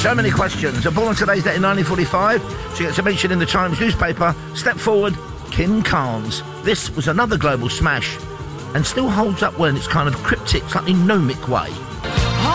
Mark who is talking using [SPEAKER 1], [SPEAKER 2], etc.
[SPEAKER 1] So many questions. Born on today's date in 1945, she gets a mention in the Times newspaper. Step forward, Kim Carnes. This was another global smash and still holds up well in its kind of cryptic, slightly gnomic way.